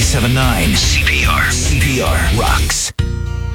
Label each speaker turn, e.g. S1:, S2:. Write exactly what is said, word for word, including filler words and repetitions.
S1: ninety-seven point nine C P R. C P R rocks.